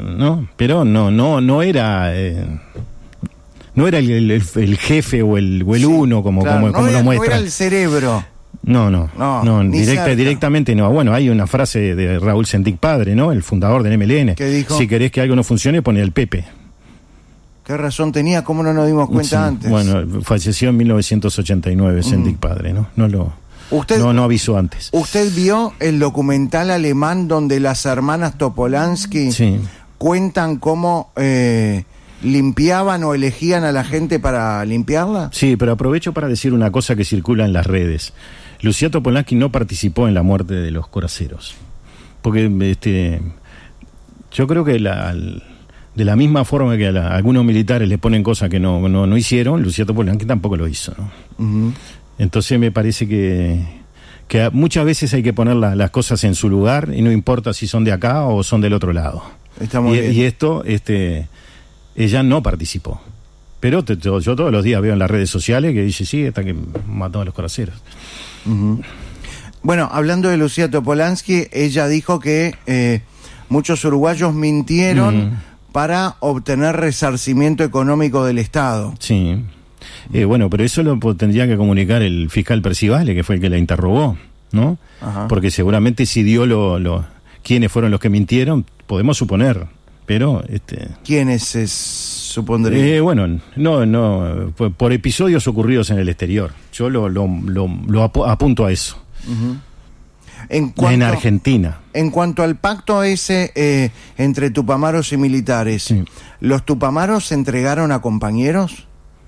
¿no? Pero no era... no era el jefe o el uno como lo muestra. No era el cerebro. No, directamente no. Bueno, hay una frase de Raúl Sendic padre, ¿no? El fundador del MLN. ¿Qué dijo? Si querés que algo no funcione, pone el Pepe. ¿Qué razón tenía? ¿Cómo no nos dimos cuenta antes? Bueno, falleció en 1989 Sendic padre, ¿no? No avisó antes. ¿Usted vio el documental alemán donde las hermanas Topolansky cuentan cómo limpiaban o elegían a la gente para limpiarla? Sí, pero aprovecho para decir una cosa que circula en las redes. Lucía Topolansky no participó en la muerte de los coraceros. Porque yo creo que de la misma forma que a algunos militares le ponen cosas que no hicieron, Lucía Topolansky tampoco lo hizo, ¿no? Uh-huh. Entonces me parece que muchas veces hay que poner las cosas en su lugar y no importa si son de acá o son del otro lado. Está muy bien. Y esto, ella no participó. Pero yo todos los días veo en las redes sociales que dice, sí, hasta que mató a los coraceros. Uh-huh. Bueno, hablando de Lucía Topolansky, ella dijo que muchos uruguayos mintieron para obtener resarcimiento económico del Estado. Sí. Bueno, pero eso lo tendría que comunicar el fiscal Percivale, que fue el que la interrogó, ¿no? Ajá. Porque seguramente si dio quiénes fueron los que mintieron, podemos suponer, pero... ¿Quiénes se supondría? Bueno, no, por episodios ocurridos en el exterior. Yo lo apunto a eso. Uh-huh. En Argentina. En cuanto al pacto ese entre tupamaros y militares, sí. ¿Los tupamaros se entregaron a compañeros?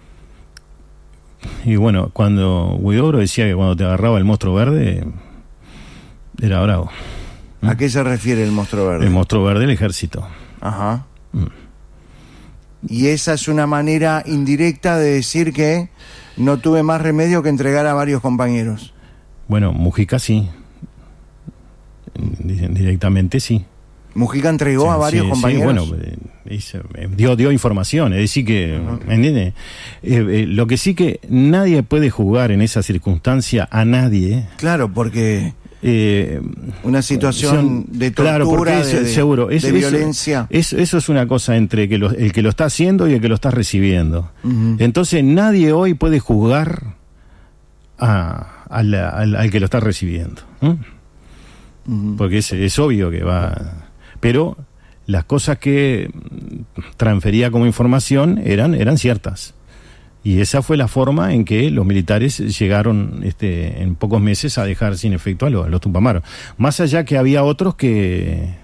Y bueno, cuando Huidobro decía que cuando te agarraba el monstruo verde, era bravo. ¿A qué se refiere el monstruo verde? El monstruo verde, el ejército. Ajá. Y esa es una manera indirecta de decir que no tuve más remedio que entregar a varios compañeros. Bueno, Mujica sí. Directamente sí. Mujica entregó a varios compañeros. Sí, bueno, dio información, es decir que lo que sí que nadie puede juzgar en esa circunstancia a nadie. Claro, porque una situación de tortura, seguro, de violencia. Eso es una cosa entre el que lo está haciendo y el que lo está recibiendo. Uh-huh. Entonces nadie hoy puede juzgar al que lo está recibiendo. Uh-huh. Porque es obvio que va... Pero las cosas que transfería como información eran ciertas. Y esa fue la forma en que los militares llegaron en pocos meses a dejar sin efecto a los tupamaros. Más allá que había otros que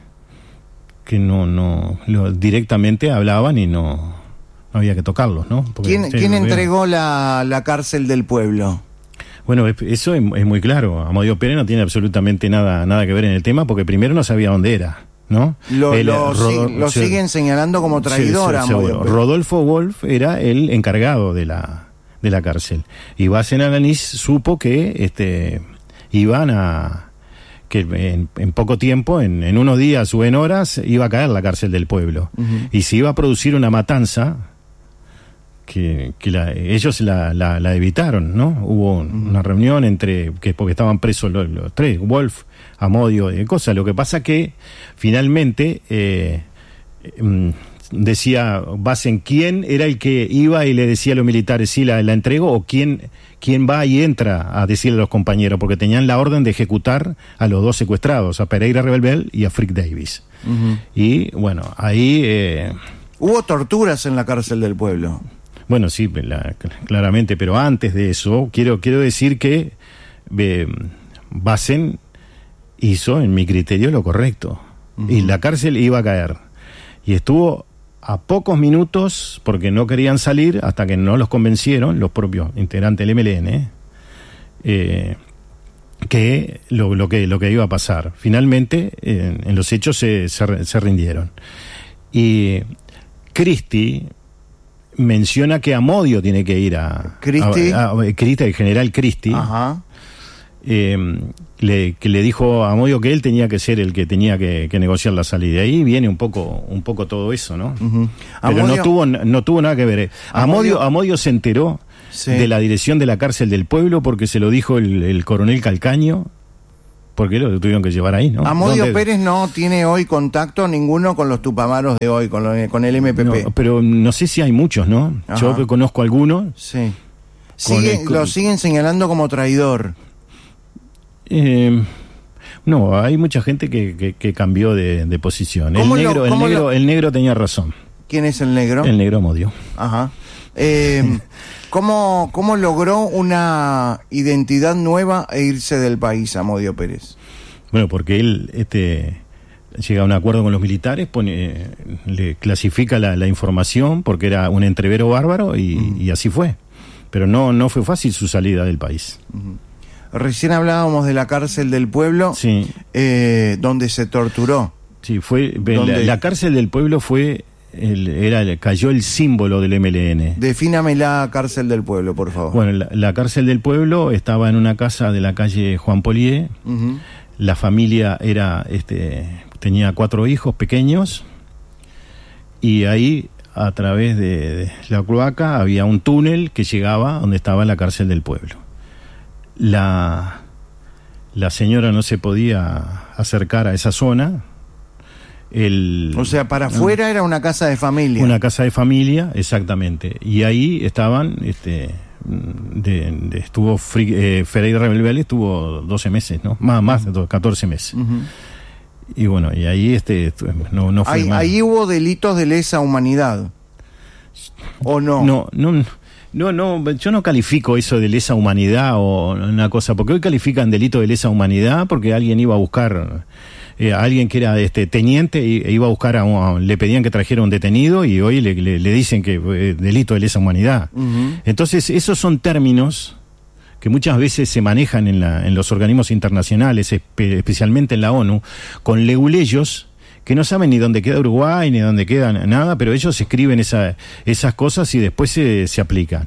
no directamente hablaban y no había que tocarlos, ¿no? Porque, ¿Quién entregó la cárcel del pueblo? Bueno, eso es muy claro. Amadeo Pérez no tiene absolutamente nada que ver en el tema porque primero no sabía dónde era, ¿no? Lo siguen señalando como traidor. Rodolfo Wolf era el encargado de la cárcel. Y Basen Alanis supo que iban que en poco tiempo, en unos días o en horas, iba a caer la cárcel del pueblo. Uh-huh. Y se iba a producir una matanza que ellos la evitaron, ¿no? Hubo una reunión porque estaban presos los tres, Wolf, Amodio y cosas. Lo que pasa que finalmente decía Basen quién era el que iba y le decía a los militares si la entregó o quién va y entra a decirle a los compañeros, porque tenían la orden de ejecutar a los dos secuestrados, a Pereira Rebelbel y a Frick Davis. Uh-huh. Y bueno, ahí... Hubo torturas en la cárcel del pueblo. Bueno, sí, claramente, pero antes de eso, quiero decir que Basen hizo, en mi criterio, lo correcto. Uh-huh. Y la cárcel iba a caer. Y estuvo a pocos minutos, porque no querían salir, hasta que no los convencieron, los propios integrantes del MLN, que lo que iba a pasar. Finalmente, en los hechos se rindieron. Y Cristi menciona que Amodio tiene que ir a Cristi, el general Cristi. Ajá. Que le dijo a Amodio que él tenía que ser el que tenía que negociar la salida. Ahí viene un poco todo eso, ¿no? Uh-huh. Pero no tuvo nada que ver. Amodio se enteró de la dirección de la cárcel del pueblo porque se lo dijo el coronel Calcaño porque lo tuvieron que llevar ahí, ¿no? Amodio Pérez no tiene hoy contacto ninguno con los Tupamaros de hoy, con el MPP. No, pero no sé si hay muchos, ¿no? Ajá. Yo conozco algunos. Sí. Lo siguen señalando como traidor. No, hay mucha gente que cambió de posición. El negro tenía razón. ¿Quién es el negro? El negro Amodio. Ajá. ¿Cómo logró una identidad nueva e irse del país, Amodio Pérez? Bueno, porque él llega a un acuerdo con los militares, le clasifica la información porque era un entrevero bárbaro y así fue. Pero no fue fácil su salida del país. Recién hablábamos de la cárcel del pueblo, sí. Donde se torturó. Sí, fue la cárcel del pueblo fue cayó el símbolo del MLN. Defíname la cárcel del pueblo, por favor. Bueno, la cárcel del pueblo estaba en una casa de la calle Juan Polié. La familia tenía 4 hijos pequeños y ahí, a través de la cloaca, había un túnel que llegaba donde estaba la cárcel del pueblo. La señora no se podía acercar a esa zona. O sea, para afuera era una casa de familia. Una casa de familia, exactamente. Y ahí estaban, estuvo Ferreira Rebelde estuvo 12 meses, ¿no? Más de 14 meses. Y bueno, y ahí no fue mal. Ahí hubo delitos de lesa humanidad. ¿O no? No, yo no califico eso de lesa humanidad o una cosa, porque hoy califican delito de lesa humanidad porque alguien iba a buscar alguien que era teniente e iba a buscar le pedían que trajera un detenido y hoy le dicen que delito de lesa humanidad. Entonces esos son términos que muchas veces se manejan en los organismos internacionales, especialmente en la ONU, con leguleyos que no saben ni dónde queda Uruguay, ni dónde queda nada, pero ellos escriben esas cosas y después se aplican.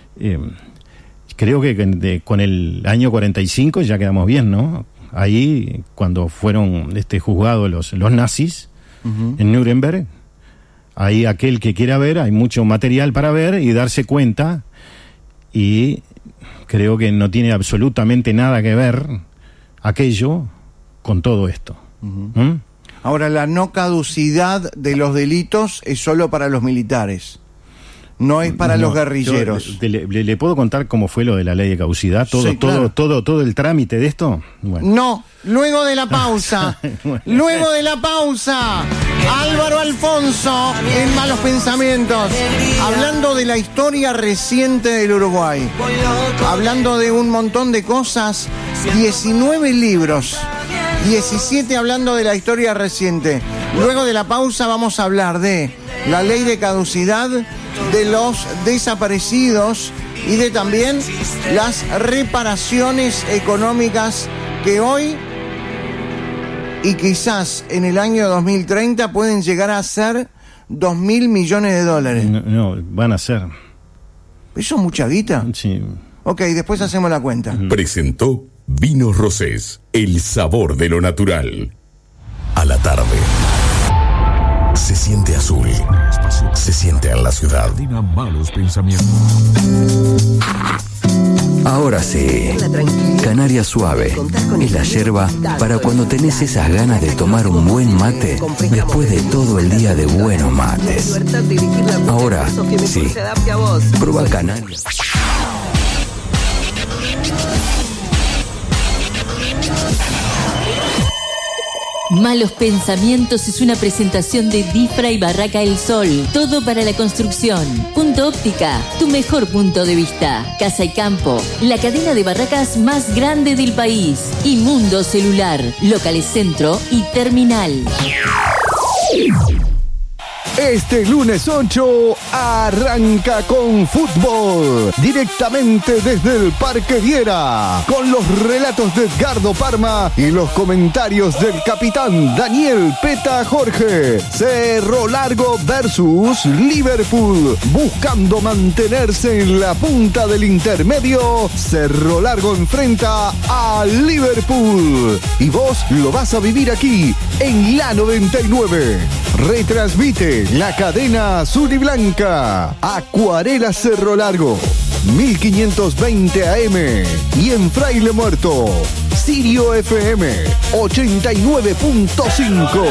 Creo que con el año 45 ya quedamos bien, ¿no? Ahí, cuando fueron juzgados los nazis en Nuremberg, ahí aquel que quiera ver, hay mucho material para ver y darse cuenta, y creo que no tiene absolutamente nada que ver aquello con todo esto. Ahora, la no caducidad de los delitos es solo para los militares, no es para los guerrilleros. ¿Le puedo contar cómo fue lo de la ley de caducidad? Todo el trámite de esto. Bueno. No, luego de la pausa. Bueno. Luego de la pausa. Álvaro Alfonso en Malos Pensamientos, hablando de la historia reciente del Uruguay, hablando de un montón de cosas. 19 libros, 17 hablando de la historia reciente. Luego de la pausa vamos a hablar de la ley de caducidad, de los desaparecidos y de también las reparaciones económicas que hoy y quizás en el año 2030 pueden llegar a ser 2.000 millones de dólares. No, van a ser. ¿Eso es mucha guita? Sí. Ok, después hacemos la cuenta. Presentó Vinos Rosés, el sabor de lo natural. A la tarde. Se siente azul. Se siente en la ciudad. Malos Pensamientos. Ahora sí, Canaria Suave es la yerba para cuando tenés esas ganas de tomar un buen mate después de todo el día de buenos mates. Ahora sí, prueba Canaria. Malos Pensamientos es una presentación de Difra y Barraca El Sol. Todo para la construcción. Punto Óptica, tu mejor punto de vista. Casa y Campo, la cadena de barracas más grande del país. Y Mundo Celular, locales Centro y Terminal. Este lunes 8 arranca con fútbol, directamente desde el Parque Viera, con los relatos de Edgardo Parma y los comentarios del capitán Daniel Peta Jorge. Cerro Largo versus Liverpool, buscando mantenerse en la punta del intermedio. Cerro Largo enfrenta a Liverpool y vos lo vas a vivir aquí en la 99. Retransmite la cadena azul y blanca. Acuarela Cerro Largo. 1520 AM. Y en Fraile Muerto, Sirio FM 89.5.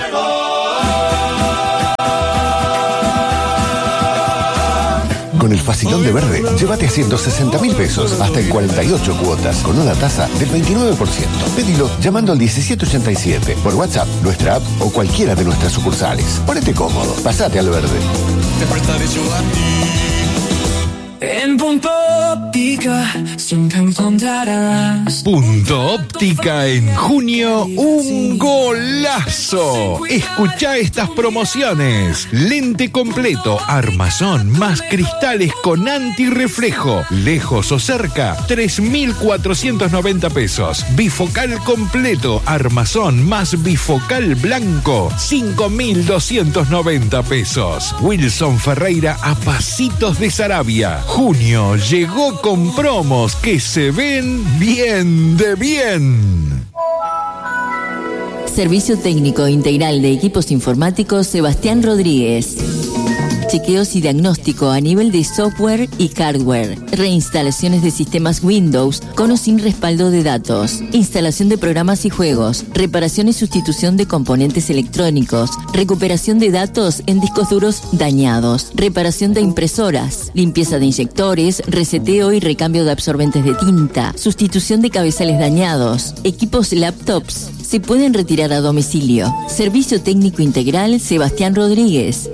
Con el facilón de Verde, llévate a 160.000 pesos hasta en 48 cuotas con una tasa del 29%. Pedilo llamando al 1787 por WhatsApp, nuestra app o cualquiera de nuestras sucursales. Ponete cómodo, pasate al Verde. Te prestaré yo a ti. En Punto Óptica siempre encontrarás. Punto Óptica en junio, un golazo. Escuchá estas promociones: lente completo, armazón más cristales con antirreflejo, lejos o cerca, 3.490 pesos. Bifocal completo, armazón más bifocal blanco, 5.290 pesos. Wilson Ferreira a pasitos de Sarabia. Junio llegó con promos que se ven bien de bien. Servicio técnico integral de equipos informáticos Sebastián Rodríguez. Chequeos y diagnóstico a nivel de software y hardware. Reinstalaciones de sistemas Windows con o sin respaldo de datos. Instalación de programas y juegos. Reparación y sustitución de componentes electrónicos. Recuperación de datos en discos duros dañados. Reparación de impresoras. Limpieza de inyectores. Reseteo y recambio de absorbentes de tinta. Sustitución de cabezales dañados. Equipos laptops se pueden retirar a domicilio. Servicio técnico integral Sebastián Rodríguez,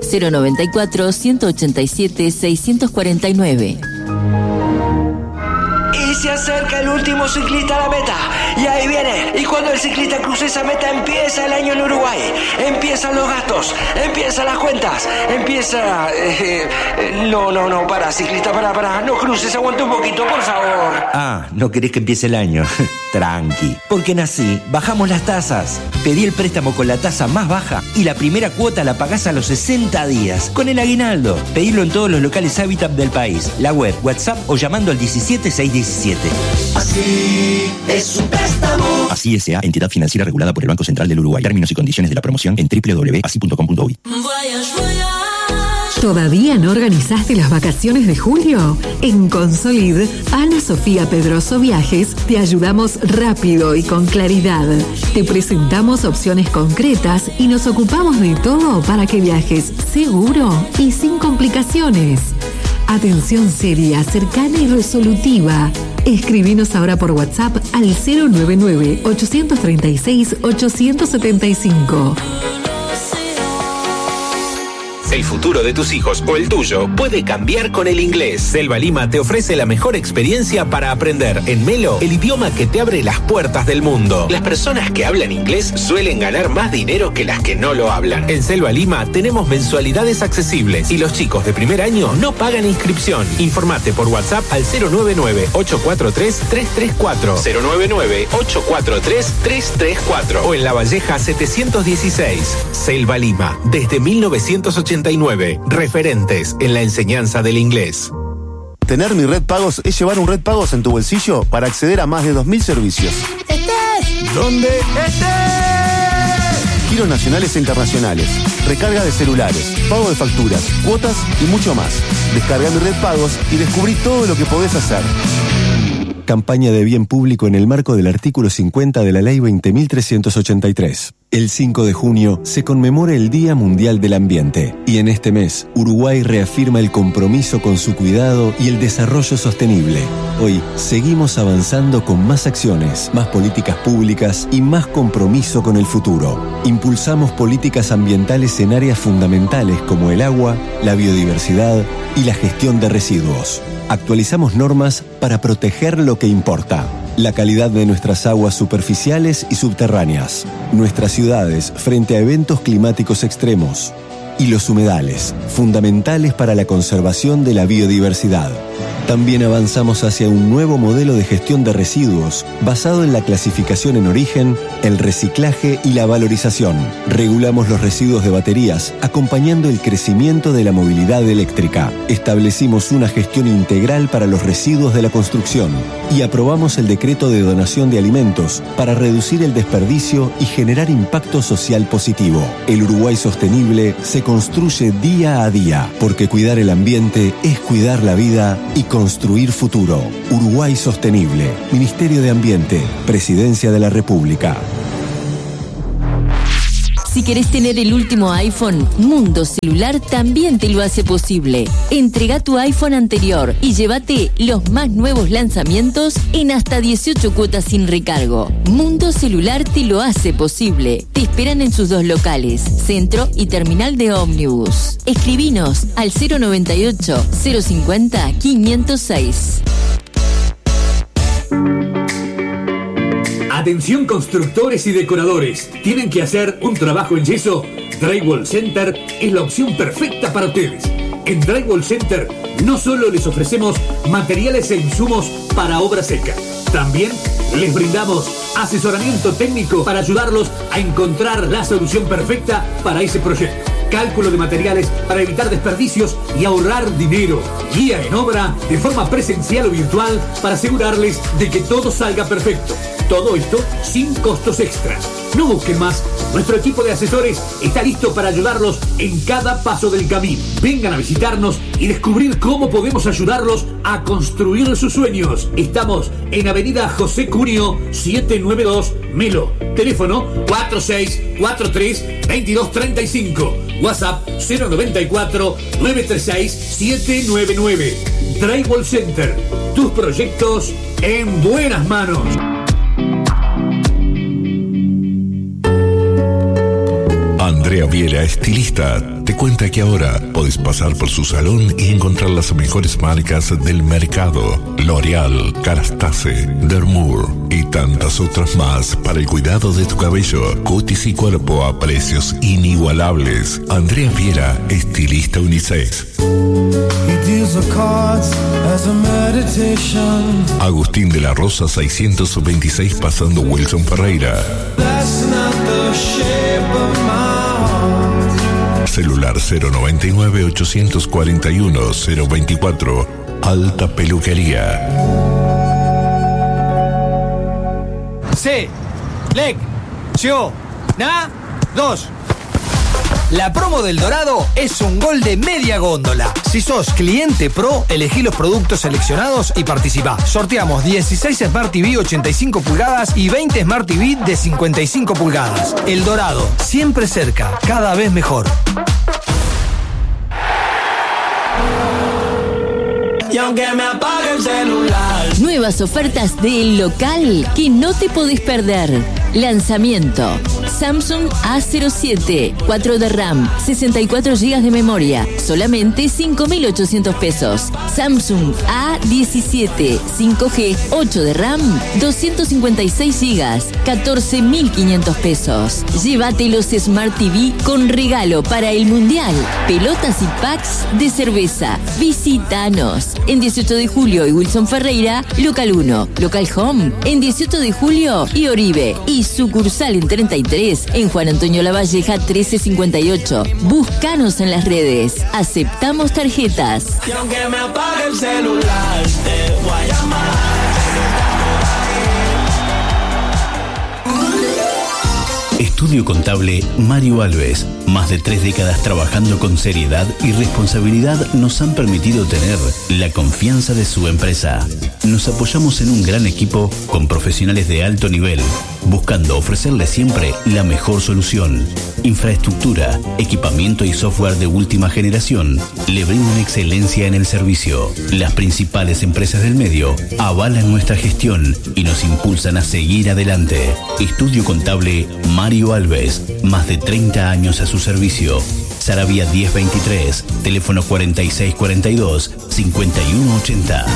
094-187-649. Y se acerca el último ciclista a la meta. Y ahí viene. Y cuando el ciclista cruce esa meta, empieza el año en Uruguay. Empiezan los gastos. Empiezan las cuentas. Empieza... No, para, ciclista, para. No cruces, aguanta un poquito, por favor. Ah, ¿no querés que empiece el año? Tranqui. Porque en Así bajamos las tasas. Pedí el préstamo con la tasa más baja y la primera cuota la pagás a los 60 días. Con el aguinaldo. Pedilo en todos los locales Habitat del país. La web, WhatsApp o llamando al 17617. Así es un préstamo. Así S.A., entidad financiera regulada por el Banco Central del Uruguay. Términos y condiciones de la promoción en www.así.com.uy. ¿Todavía no organizaste las vacaciones de julio? En Consolid, Ana Sofía Pedroso Viajes, te ayudamos rápido y con claridad. Te presentamos opciones concretas y nos ocupamos de todo para que viajes seguro y sin complicaciones. Atención seria, cercana y resolutiva. Escribinos ahora por WhatsApp al 099-836-875. El futuro de tus hijos o el tuyo puede cambiar con el inglés. Selva Lima te ofrece la mejor experiencia para aprender en Melo el idioma que te abre las puertas del mundo. Las personas que hablan inglés suelen ganar más dinero que las que no lo hablan. En Selva Lima tenemos mensualidades accesibles y los chicos de primer año no pagan inscripción. Informate por WhatsApp al 099-843-334. 099-843-334 o en La Valleja 716. Selva Lima, desde 1989. Referentes en la enseñanza del inglés. Tener Mi Red Pagos es llevar un Red Pagos en tu bolsillo para acceder a más de 2.000 servicios. ¿Dónde estés? Giros nacionales e internacionales, recarga de celulares, pago de facturas, cuotas y mucho más. Descarga Mi Red Pagos y descubrí todo lo que podés hacer. Campaña de bien público en el marco del artículo 50 de la Ley 20.383. El 5 de junio se conmemora el Día Mundial del Ambiente y en este mes Uruguay reafirma el compromiso con su cuidado y el desarrollo sostenible. Hoy seguimos avanzando con más acciones, más políticas públicas y más compromiso con el futuro. Impulsamos políticas ambientales en áreas fundamentales como el agua, la biodiversidad y la gestión de residuos. Actualizamos normas para proteger lo que importa. La calidad de nuestras aguas superficiales y subterráneas, nuestras ciudades frente a eventos climáticos extremos y los humedales, fundamentales para la conservación de la biodiversidad. También avanzamos hacia un nuevo modelo de gestión de residuos basado en la clasificación en origen, el reciclaje y la valorización. Regulamos los residuos de baterías, acompañando el crecimiento de la movilidad eléctrica. Establecimos una gestión integral para los residuos de la construcción y aprobamos el decreto de donación de alimentos para reducir el desperdicio y generar impacto social positivo. El Uruguay sostenible se construye día a día, porque cuidar el ambiente es cuidar la vida y construir futuro. Uruguay Sostenible, Ministerio de Ambiente, Presidencia de la República. Si querés tener el último iPhone, Mundo Celular también te lo hace posible. Entrega tu iPhone anterior y llévate los más nuevos lanzamientos en hasta 18 cuotas sin recargo. Mundo Celular te lo hace posible. Te esperan en sus 2 locales, Centro y Terminal de Ómnibus. Escribinos al 098 050 506. Atención constructores y decoradores. ¿Tienen que hacer un trabajo en yeso? Drywall Center es la opción perfecta para ustedes. En Drywall Center no solo les ofrecemos materiales e insumos para obra seca, también les brindamos asesoramiento técnico para ayudarlos a encontrar la solución perfecta para ese proyecto. Cálculo de materiales para evitar desperdicios y ahorrar dinero. Guía en obra de forma presencial o virtual para asegurarles de que todo salga perfecto. Todo esto sin costos extras. No busquen más. Nuestro equipo de asesores está listo para ayudarlos en cada paso del camino. Vengan a visitarnos y descubrir cómo podemos ayudarlos a construir sus sueños. Estamos en Avenida José Cunio 792 Melo. Teléfono 4643-2235. WhatsApp 094-936-799. Drywall Center. Tus proyectos en buenas manos. Andrea Viera, estilista, te cuenta que ahora podés pasar por su salón y encontrar las mejores marcas del mercado. L'Oreal, Carastase, Dermour y tantas otras más para el cuidado de tu cabello, cutis y cuerpo a precios inigualables. Andrea Viera, estilista unisex. Agustín de la Rosa 626 pasando Wilson Ferreira. Celular 099-841-024. Alta Peluquería. C. Lec. Yo. Na. 2. La promo del Dorado es un gol de media góndola. Si sos cliente pro, elegí los productos seleccionados y participá. Sorteamos 16 Smart TV 85 pulgadas y 20 Smart TV de 55 pulgadas. El Dorado, siempre cerca, cada vez mejor. Y aunque me apague el celular. Nuevas ofertas del local que no te podés perder. Lanzamiento. Samsung A07, 4 de RAM, 64 GB de memoria, solamente 5.800 pesos. Samsung A17, 5G, 8 de RAM, 256 GB, 14.500 pesos. Llévate los Smart TV con regalo para el Mundial. Pelotas y packs de cerveza. Visítanos en 18 de julio y Wilson Ferreira, local 1, local home, en 18 de julio y Oribe, y sucursal en 33 en Juan Antonio Lavalleja 1358. Búscanos en las redes. Aceptamos tarjetas. Y aunque me apague el celular, te voy a llamar. Estudio Contable Mario Alves. Más de 3 décadas trabajando con seriedad y responsabilidad nos han permitido tener la confianza de su empresa. Nos apoyamos en un gran equipo con profesionales de alto nivel, buscando ofrecerle siempre la mejor solución. Infraestructura, equipamiento y software de última generación le brindan excelencia en el servicio. Las principales empresas del medio avalan nuestra gestión y nos impulsan a seguir adelante. Estudio Contable Mario Alves, más de 30 años a su servicio. Saravia 1023, teléfono 4642-5180.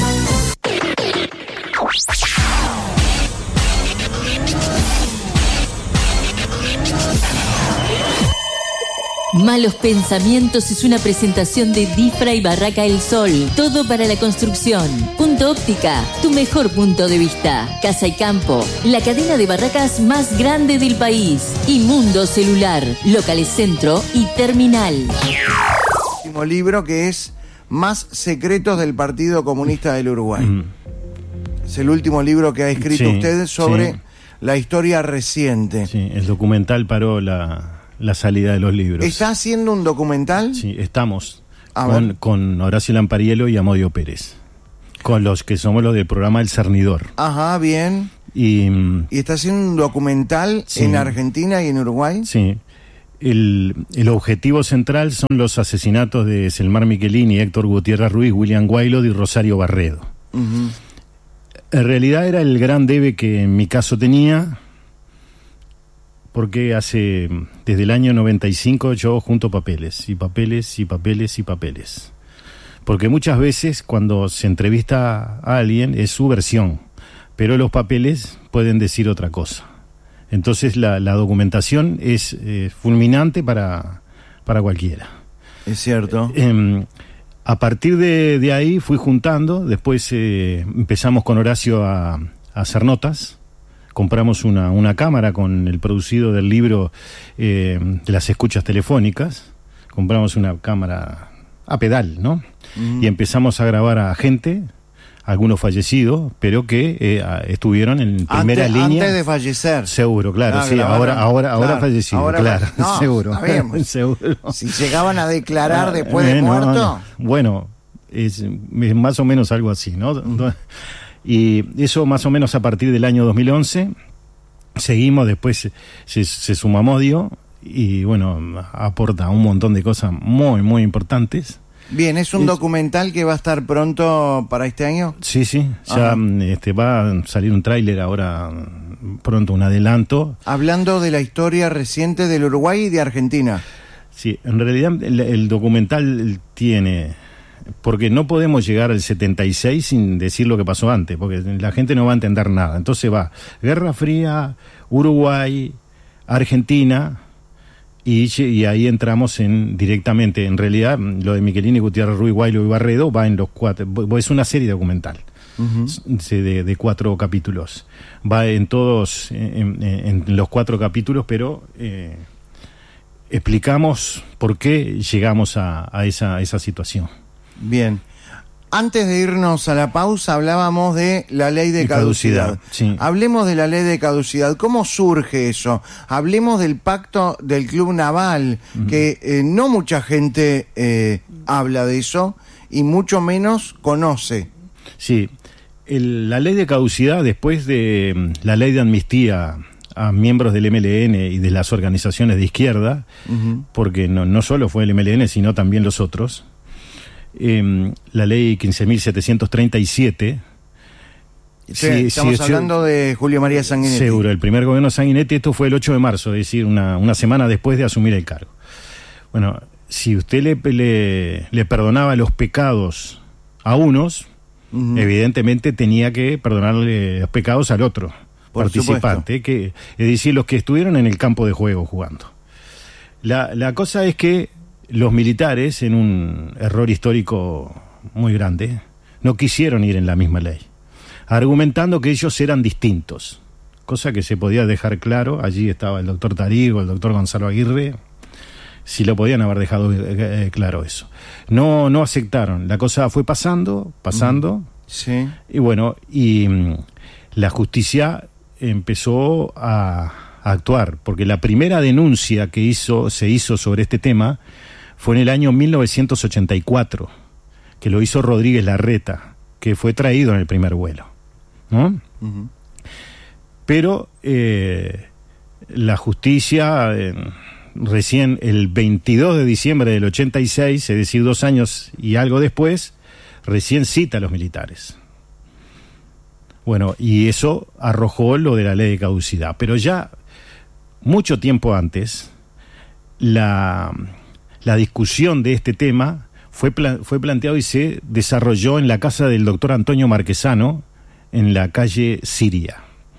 Malos Pensamientos es una presentación de Difra y Barraca El Sol. Todo para la construcción. Punto Óptica, tu mejor punto de vista. Casa y Campo, la cadena de barracas más grande del país. Y Mundo Celular, locales Centro y Terminal. Último libro que es Más secretos del Partido Comunista del Uruguay. Es el último libro que ha escrito usted sobre la historia reciente. Sí, el documental paró la la salida de los libros. ¿Está haciendo un documental? Sí, estamos con Horacio Lampariello y Amodio Pérez, con los que somos los del programa El Cernidor. Ajá, bien. ¿Y está haciendo un documental en Argentina y en Uruguay? Sí. El objetivo central son los asesinatos de Selmar Michelini, Héctor Gutiérrez Ruiz, William Wailod y Rosario Barredo. Uh-huh. En realidad era el gran debe que en mi caso tenía, porque desde el año 95 yo junto papeles, y papeles, y papeles, y papeles. Porque muchas veces cuando se entrevista a alguien es su versión, pero los papeles pueden decir otra cosa. Entonces la documentación es fulminante para cualquiera. Es cierto. A partir de ahí fui juntando, después empezamos con Horacio a hacer notas, compramos una cámara con el producido del libro de las escuchas telefónicas, compramos una cámara a pedal, ¿no? Y empezamos a grabar a gente, algunos fallecidos, pero que estuvieron en primera línea. Antes de fallecer. Seguro, claro, sí, ahora fallecido, ahora, claro, no, seguro. Seguro. Si llegaban a declarar después de muerto. No. Bueno, es más o menos algo así, ¿no? Y eso más o menos a partir del año 2011. Seguimos, después se suma Amodio y bueno, aporta un montón de cosas muy, muy importantes. Bien, ¿es un documental que va a estar pronto para este año? Sí, ya va a salir un tráiler ahora pronto, un adelanto. Hablando de la historia reciente del Uruguay y de Argentina. Sí, en realidad el documental tiene... Porque no podemos llegar al 76 sin decir lo que pasó antes, porque la gente no va a entender nada. Entonces va Guerra Fría, Uruguay, Argentina... Y ahí entramos directamente. En realidad, lo de Michelini, Gutiérrez Ruiz, Wailod y Barredo va en los 4. Es una serie documental de 4 capítulos. Va en todos, en los 4 capítulos, pero explicamos por qué llegamos a esa situación. Bien. Antes de irnos a la pausa, hablábamos de la ley de caducidad. Sí. Hablemos de la ley de caducidad. ¿Cómo surge eso? Hablemos del pacto del Club Naval, que no mucha gente habla de eso y mucho menos conoce. Sí. La ley de caducidad, después de la ley de amnistía a miembros del MLN y de las organizaciones de izquierda, porque no solo fue el MLN, sino también los otros, la ley 15.737. Estamos hablando de Julio María Sanguinetti. Seguro, el primer gobierno de Sanguinetti, esto fue el 8 de marzo, es decir, una semana después de asumir el cargo. Bueno, si usted le perdonaba los pecados a unos, evidentemente tenía que perdonarle los pecados al otro participante, es decir, los que estuvieron en el campo de juego jugando. La cosa es que los militares, en un error histórico muy grande, no quisieron ir en la misma ley, argumentando que ellos eran distintos, cosa que se podía dejar claro. Allí estaba el doctor Tarigo, el doctor Gonzalo Aguirre, si lo podían haber dejado claro eso. No aceptaron, la cosa fue pasando, sí. Y bueno, la justicia empezó a actuar, porque la primera denuncia que se hizo sobre este tema fue en el año 1984, que lo hizo Rodríguez Larreta, que fue traído en el primer vuelo, ¿no? Pero la justicia, recién el 22 de diciembre del 86, es decir, 2 años y algo después, recién cita a los militares. Bueno, y eso arrojó lo de la ley de caducidad. Pero ya mucho tiempo antes, la discusión de este tema fue planteado y se desarrolló en la casa del doctor Antonio Marquesano, en la calle Siria.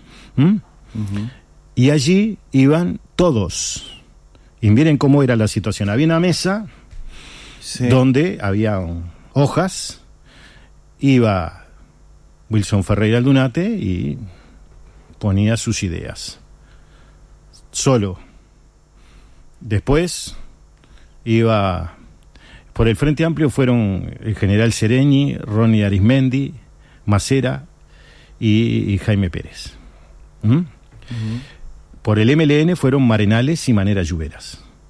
Y allí iban todos. Y miren cómo era la situación. Había una mesa donde había hojas, iba Wilson Ferreira Aldunate y ponía sus ideas. Solo. Después iba por el Frente Amplio, fueron el general Sereñi, Ronnie Arismendi, Macera y Jaime Pérez. Por el MLN fueron Marenales y Manera Lluveras.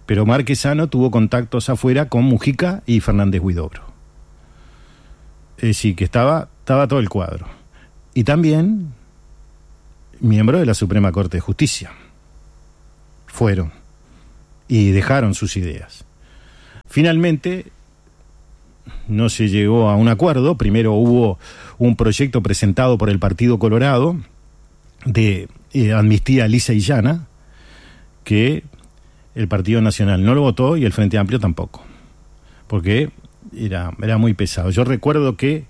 Pero Marquesano tuvo contactos afuera con Mujica y Fernández Huidobro. Es decir, que estaba todo el cuadro. Y también miembro de la Suprema Corte de Justicia. Fueron y dejaron sus ideas. Finalmente no se llegó a un acuerdo. Primero hubo un proyecto presentado por el Partido Colorado de amnistía lisa y llana, que el Partido Nacional no lo votó y el Frente Amplio tampoco, porque era muy pesado. Yo recuerdo que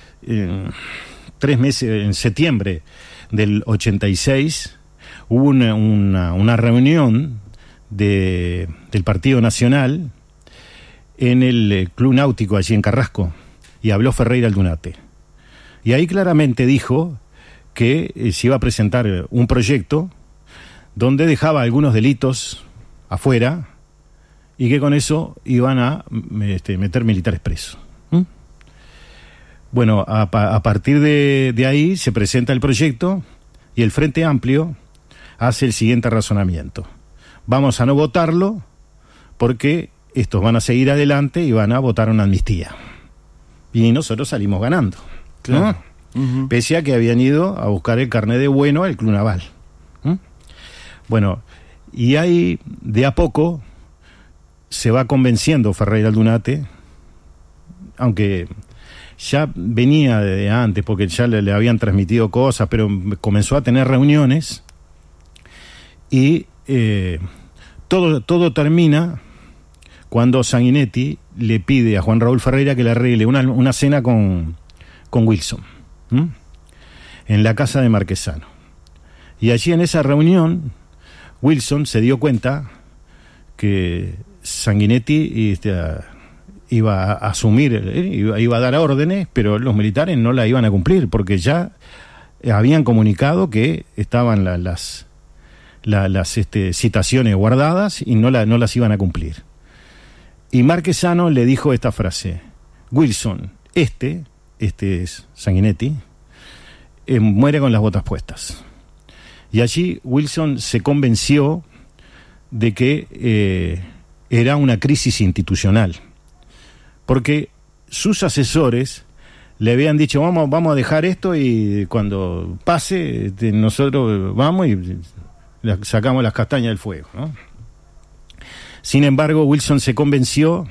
3 meses, en septiembre del 86, hubo una reunión del Partido Nacional en el Club Náutico allí en Carrasco, y habló Ferreira Aldunate. Y ahí claramente dijo que se iba a presentar un proyecto donde dejaba algunos delitos afuera y que con eso iban a meter militares presos. Bueno, a partir de ahí se presenta el proyecto y el Frente Amplio hace el siguiente razonamiento: vamos a no votarlo porque estos van a seguir adelante y van a votar una amnistía. Y nosotros salimos ganando, claro, ¿no? Pese a que habían ido a buscar el carné de bueno al Club Naval. Bueno, y ahí de a poco se va convenciendo Ferreira Aldunate, aunque ya venía de antes, porque ya le habían transmitido cosas, pero comenzó a tener reuniones y todo termina cuando Sanguinetti le pide a Juan Raúl Ferreira que le arregle una cena con Wilson, en la casa de Marquesano. Y allí en esa reunión Wilson se dio cuenta que Sanguinetti iba a asumir, iba a dar órdenes, pero los militares no la iban a cumplir, porque ya habían comunicado que estaban las citaciones guardadas y no las iban a cumplir. Y Marquesano le dijo esta frase: Wilson, este es Sanguinetti, muere con las botas puestas. Y allí Wilson se convenció de que era una crisis institucional, porque sus asesores le habían dicho vamos a dejar esto y cuando pase nosotros vamos y sacamos las castañas del fuego, ¿no? Sin embargo, Wilson se convenció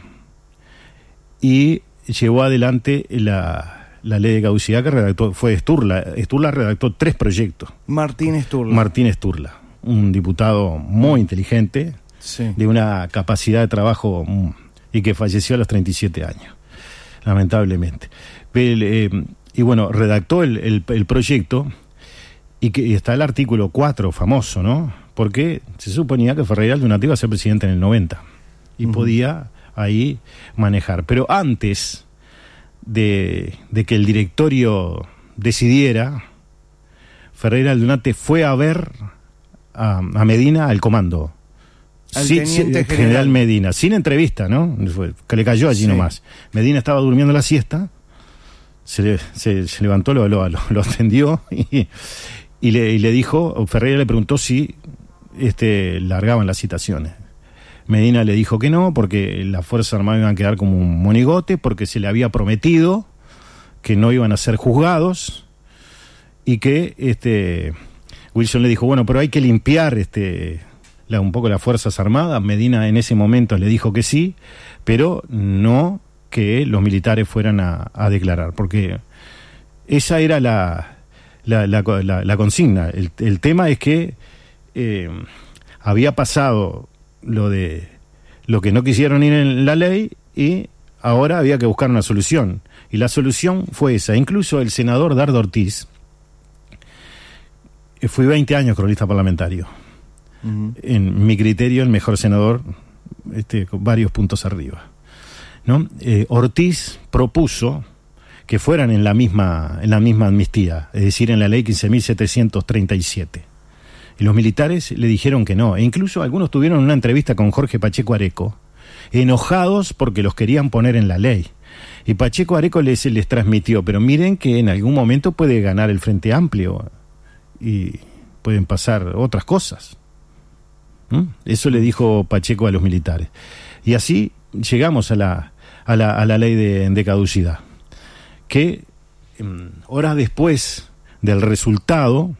y llevó adelante la ley de caducidad que redactó, fue Sturla. Sturla redactó 3 proyectos. Martín Sturla, un diputado muy inteligente, sí, de una capacidad de trabajo y que falleció a los 37 años, lamentablemente. Y bueno, redactó el proyecto y está el artículo 4 famoso, ¿no? Porque se suponía que Ferreira Aldunate iba a ser presidente en el 90 y podía ahí manejar. Pero antes de que el directorio decidiera, Ferreira Aldunate fue a ver a Medina al comando. Al teniente general Medina, sin entrevista, ¿no? Que le cayó allí, sí, nomás. Medina estaba durmiendo la siesta, se levantó, lo atendió y le dijo, Ferreira le preguntó si largaban las citaciones. Medina le dijo que no, porque las Fuerzas Armadas iban a quedar como un monigote, porque se le había prometido que no iban a ser juzgados, y que Wilson le dijo, bueno, pero hay que limpiar un poco las Fuerzas Armadas. Medina en ese momento le dijo que sí, pero no que los militares fueran a declarar, porque esa era la consigna. El tema es que había pasado lo que no quisieron ir en la ley y ahora había que buscar una solución, y la solución fue esa. Incluso el senador Dardo Ortiz, fui 20 años cronista parlamentario, en mi criterio el mejor senador, con varios puntos arriba, ¿no? Ortiz propuso que fueran en la misma amnistía, es decir, en la ley 15.737. Y los militares le dijeron que no. E incluso algunos tuvieron una entrevista con Jorge Pacheco Areco, enojados porque los querían poner en la ley. Y Pacheco Areco les transmitió, pero miren que en algún momento puede ganar el Frente Amplio y pueden pasar otras cosas. Eso le dijo Pacheco a los militares. Y así llegamos a la ley de caducidad, que horas después del resultado,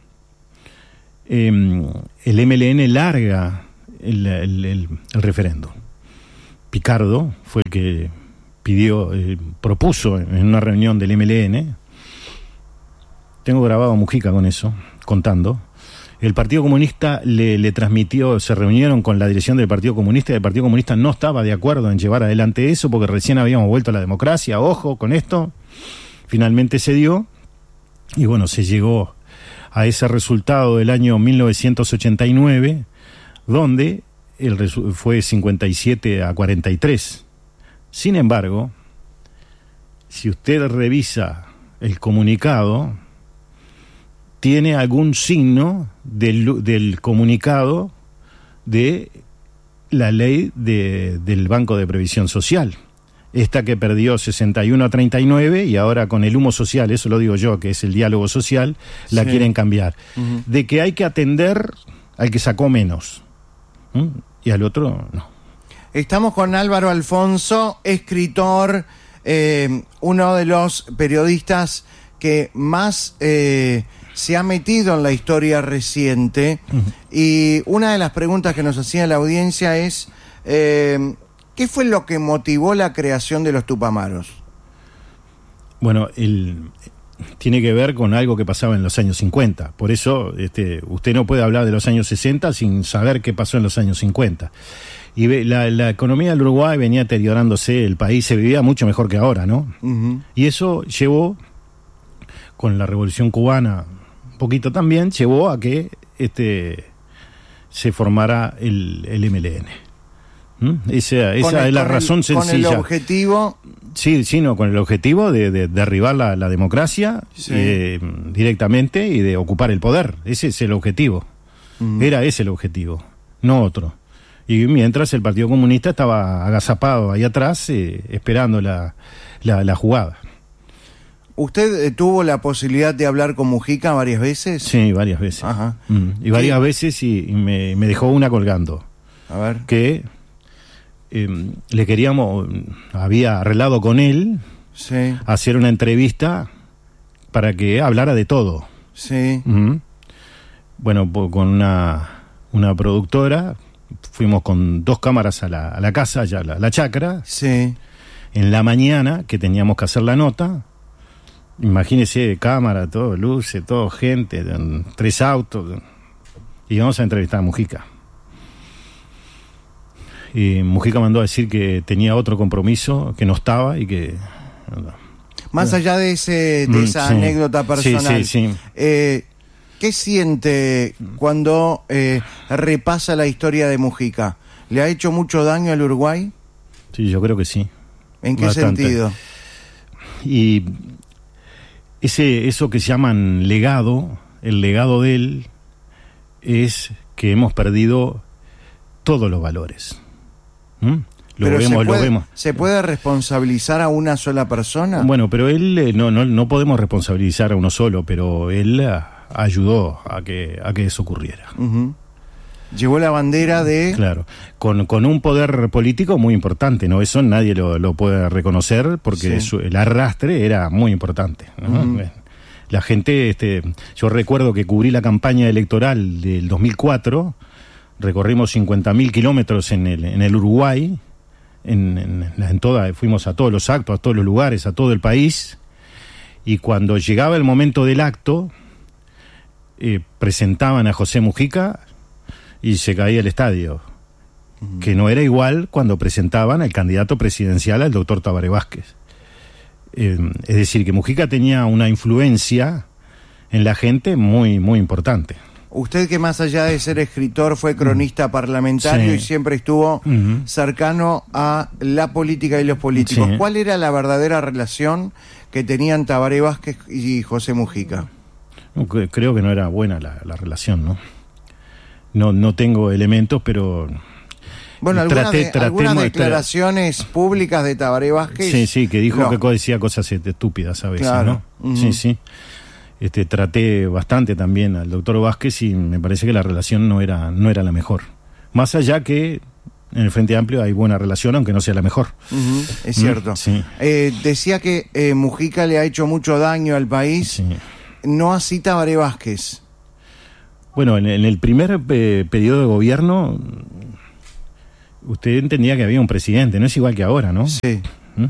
el MLN larga el referendo. Picardo fue el que propuso en una reunión del MLN. Tengo grabado a Mujica con eso, contando. El Partido Comunista le transmitió, se reunieron con la dirección del Partido Comunista, y el Partido Comunista no estaba de acuerdo en llevar adelante eso, porque recién habíamos vuelto a la democracia, ojo con esto. Finalmente se dio, y bueno, se llegó a ese resultado del año 1989, donde fue 57-43. Sin embargo, si usted revisa el comunicado, tiene algún signo del comunicado de la ley del Banco de Previsión Social. Esta que perdió 61-39 y ahora con el humo social, eso lo digo yo, que es el diálogo social, la quieren cambiar. De que hay que atender al que sacó menos. Y al otro no. Estamos con Álvaro Alfonso, escritor, uno de los periodistas que más se ha metido en la historia reciente. Y una de las preguntas que nos hacía la audiencia es ¿qué fue lo que motivó la creación de los Tupamaros? Bueno, tiene que ver con algo que pasaba en los años 50. Por eso usted no puede hablar de los años 60 sin saber qué pasó en los años 50. Y la economía del Uruguay venía deteriorándose, el país se vivía mucho mejor que ahora, ¿no? Y eso llevó, con la Revolución Cubana, un poquito también, llevó a que se formara el MLN. Esa es la razón sencilla. Con el objetivo... con el objetivo de derribar la democracia directamente y de ocupar el poder. Ese es el objetivo. Era ese el objetivo, no otro. Y mientras el Partido Comunista estaba agazapado ahí atrás, esperando la jugada. ¿Usted tuvo la posibilidad de hablar con Mujica varias veces? Sí, varias veces. Ajá. Y varias veces y me dejó una colgando. A ver. Que le queríamos, había arreglado con él hacer una entrevista para que hablara de todo. Sí. Bueno, con una productora, fuimos con 2 cámaras a la casa, ya la chacra. Sí. En la mañana, que teníamos que hacer la nota, imagínese, cámara, todo, luces, todo, gente, 3 autos, y vamos a entrevistar a Mujica. Y Mujica mandó a decir que tenía otro compromiso, que no estaba y que... Más allá de esa anécdota personal, ¿qué siente cuando repasa la historia de Mujica? ¿Le ha hecho mucho daño al Uruguay? Sí, yo creo que sí. ¿En qué sentido? Y eso que se llaman legado, el legado de él, es que hemos perdido todos los valores. Lo vemos. ¿Se puede responsabilizar a una sola persona? Bueno, pero él no podemos responsabilizar a uno solo, pero él ayudó a que eso ocurriera. Llevó la bandera de... Claro, con un poder político muy importante, ¿no? Eso nadie lo puede reconocer porque el arrastre era muy importante, ¿no? La gente, yo recuerdo que cubrí la campaña electoral del 2004, recorrimos 50.000 kilómetros en el Uruguay, fuimos a todos los actos, a todos los lugares, a todo el país, y cuando llegaba el momento del acto, presentaban a José Mujica y se caía el estadio, que no era igual cuando presentaban al candidato presidencial, al doctor Tabaré Vázquez. Es decir, que Mujica tenía una influencia en la gente muy, muy importante. Usted, que más allá de ser escritor fue cronista parlamentario y siempre estuvo cercano a la política y los políticos. ¿Cuál era la verdadera relación que tenían Tabaré Vázquez y José Mujica? Creo que no era buena la relación, ¿no? No tengo elementos, pero... Bueno, algunas declaraciones públicas de Tabaré Vázquez... Sí, que dijo que decía cosas estúpidas a veces, ¿no? Sí. Traté bastante también al doctor Vázquez y me parece que la relación no era la mejor. Más allá que en el Frente Amplio hay buena relación, aunque no sea la mejor. Es cierto. Sí. Decía que Mujica le ha hecho mucho daño al país. Sí. No así Tabaré Vázquez. Bueno, en el primer periodo de gobierno, usted entendía que había un presidente, no es igual que ahora, ¿no? Sí.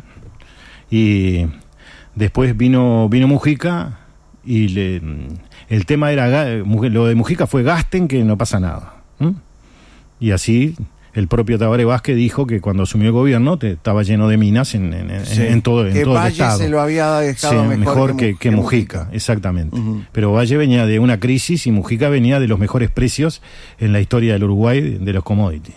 Y después vino Mujica y el tema era, lo de Mujica fue gasten que no pasa nada. Y así el propio Tabaré Vázquez dijo que cuando asumió el gobierno estaba lleno de minas en todo el estado. Que Valle se lo había dejado mejor que Mujica, exactamente. Pero Valle venía de una crisis y Mujica venía de los mejores precios en la historia del Uruguay de los commodities.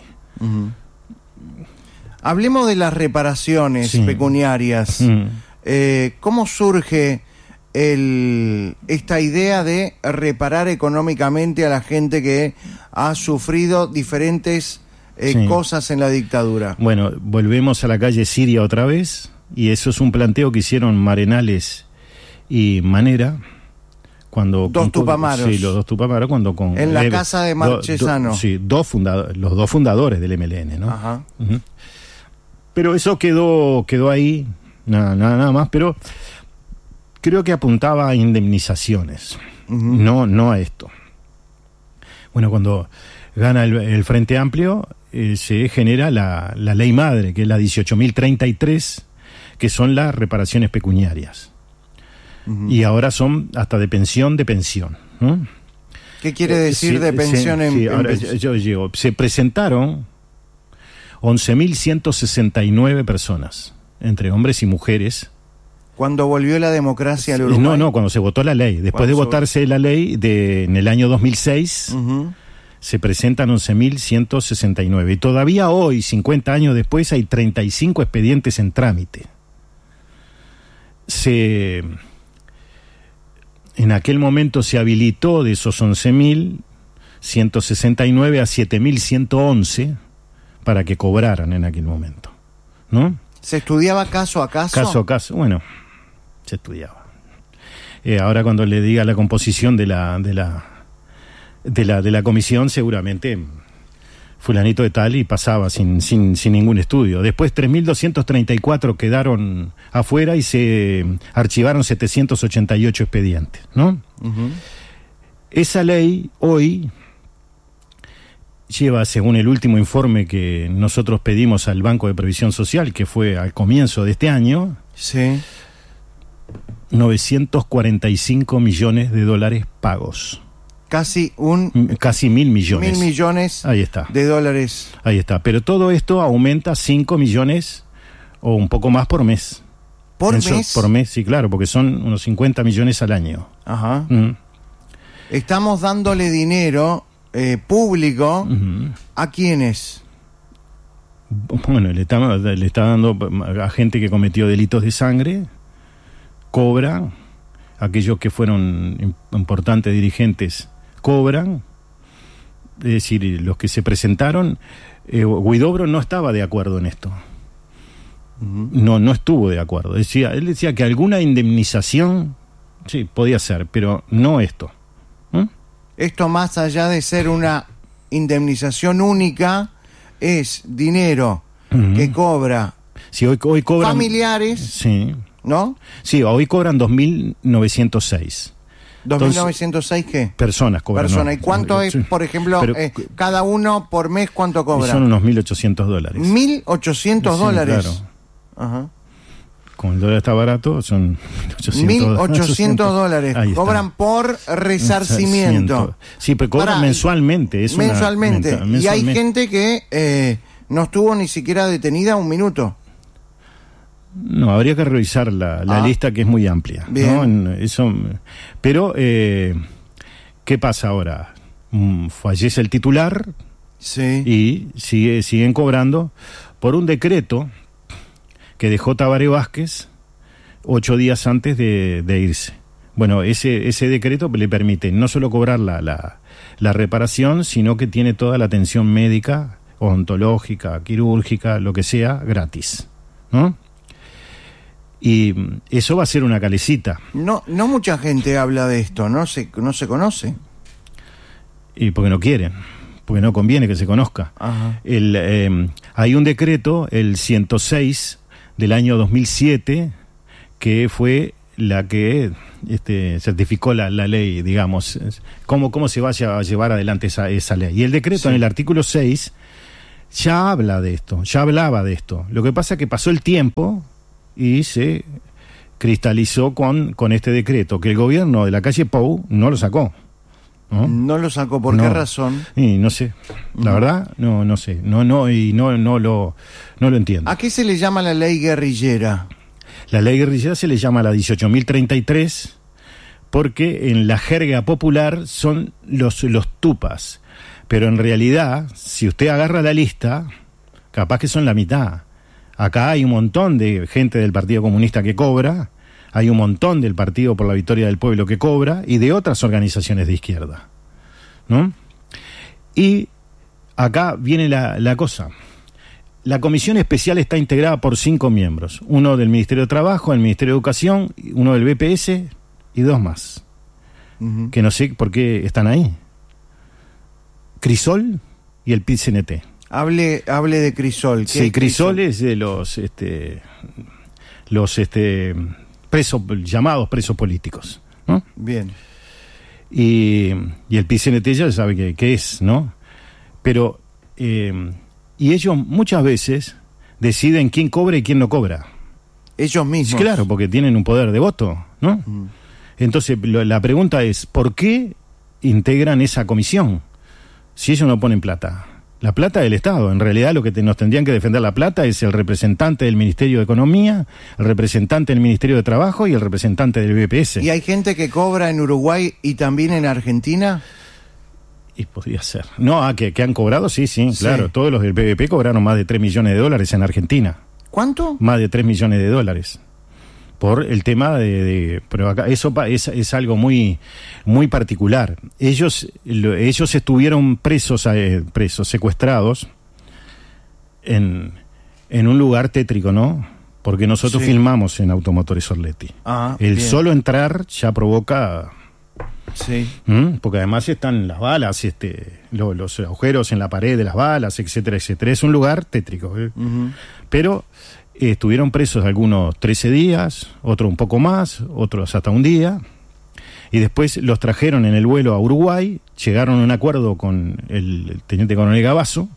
Hablemos de las reparaciones pecuniarias. ¿Cómo surge esta idea de reparar económicamente a la gente que ha sufrido diferentes cosas en la dictadura? Bueno, volvemos a la calle Siria otra vez, y eso es un planteo que hicieron Marenales y Manera cuando los dos Tupamaros cuando en la casa de Marchesano. Los dos fundadores del MLN, ¿no? Ajá. Pero eso quedó ahí, nada más, pero creo que apuntaba a indemnizaciones, no a esto. Bueno, cuando gana el Frente Amplio, se genera la ley madre, que es la 18.033, que son las reparaciones pecuniarias. Y ahora son hasta de pensión, ¿no? ¿Qué quiere decir de pensión ahora yo digo, se presentaron 11.169 personas, entre hombres y mujeres. ¿Cuándo volvió la democracia al Uruguay? No, cuando se votó la ley. Después de votarse la ley en el año 2006, se presentan 11.169. Y todavía hoy, 50 años después, hay 35 expedientes en trámite. En aquel momento se habilitó de esos 11.169 a 7.111 para que cobraran en aquel momento, ¿no? ¿Se estudiaba caso a caso? Caso a caso, bueno, se estudiaba. Ahora cuando le diga la composición de la comisión, seguramente fulanito de tal y pasaba sin ningún estudio. Después 3.234 quedaron afuera y se archivaron 788 expedientes, ¿no? Esa ley hoy lleva, según el último informe que nosotros pedimos al Banco de Previsión Social, que fue al comienzo de este año, 945 millones de dólares pagos. Casi 1.000 millones. 1.000 millones Ahí está. de dólares. Ahí está. Pero todo esto aumenta 5 millones o un poco más por mes. ¿Por mes? Por mes, sí, claro, porque son unos 50 millones al año. Ajá. Estamos dándole dinero público ¿a quiénes? Bueno, le está dando a gente que cometió delitos de sangre, cobra, aquellos que fueron importantes dirigentes cobran, es decir, los que se presentaron. Huidobro no estaba de acuerdo en esto. No estuvo de acuerdo. Él decía que alguna indemnización sí podía ser, pero no esto. Esto, más allá de ser una indemnización única, es dinero que cobra hoy cobran familiares, sí, ¿no? Sí, hoy cobran 2.906. ¿2.906 qué? Personas cobran. ¿Y cuánto es, por ejemplo, cada uno por mes, cuánto cobra? Son unos $1.800. $1.800. Claro. Ajá. Como el dólar está barato, son $1.800. Cobran por resarcimiento. Sí, pero cobran mensualmente. Mensualmente. Y hay gente que no estuvo ni siquiera detenida un minuto. No, habría que revisar la lista, que es muy amplia. ¿No? Pero, ¿qué pasa ahora? Fallece el titular y siguen cobrando por un decreto que dejó Tabaré Vázquez 8 días antes de irse. Bueno, ese decreto le permite no solo cobrar la reparación, sino que tiene toda la atención médica, odontológica, quirúrgica, lo que sea, gratis, ¿no? Y eso va a ser una calecita. No mucha gente habla de esto, no se conoce. Y porque no quieren. porque no conviene que se conozca. Ajá. Hay un decreto, el 106 del año 2007, que fue la que certificó la ley, digamos, cómo se vaya a llevar adelante esa ley. Y el decreto, en el artículo 6, ya habla de esto, ya hablaba de esto. Lo que pasa es que pasó el tiempo y se cristalizó con este decreto, que el gobierno de la calle Pou no lo sacó. ¿No lo sacó? ¿Por qué razón? Y no sé, la verdad, no sé, no lo entiendo. ¿A qué se le llama la ley guerrillera? La ley guerrillera se le llama la 18.033 porque en la jerga popular son los tupas, pero en realidad, si usted agarra la lista, capaz que son la mitad. Acá hay un montón de gente del Partido Comunista que cobra, hay un montón del Partido por la Victoria del Pueblo que cobra y de otras organizaciones de izquierda, ¿no? Y acá viene la cosa. La comisión especial está integrada por 5 miembros, uno del Ministerio de Trabajo, el Ministerio de Educación, uno del BPS y 2 más, que no sé por qué están ahí. Crisol y el PIT-CNT. Hable de Crisol. Sí, Crisol es de los presos, llamados presos políticos, ¿no? Bien. Y el PIT-CNT ya sabe qué es, ¿no? Pero y ellos muchas veces deciden quién cobra y quién no cobra. Ellos mismos. Claro, porque tienen un poder de voto, ¿no? Entonces la pregunta es, ¿por qué integran esa comisión si ellos no ponen plata? La plata del Estado. En realidad lo que nos tendrían que defender la plata es el representante del Ministerio de Economía, el representante del Ministerio de Trabajo y el representante del BPS. ¿Y hay gente que cobra en Uruguay y también en Argentina? Y podría ser. No, que han cobrado, sí, claro. Todos los del BBP cobraron más de 3 millones de dólares en Argentina. ¿Cuánto? Más de 3 millones de dólares. Por el tema pero acá eso es algo muy muy particular. Ellos estuvieron presos, secuestrados en un lugar tétrico, ¿no? Porque nosotros filmamos en Automotores Orletti. El bien. Solo entrar ya provoca. Sí. Porque además están las balas, los agujeros en la pared de las balas, etcétera, etcétera. Es un lugar tétrico. Pero estuvieron presos algunos 13 días, otros un poco más, otros hasta un día, y después los trajeron en el vuelo a Uruguay, llegaron a un acuerdo con el teniente coronel Gabazo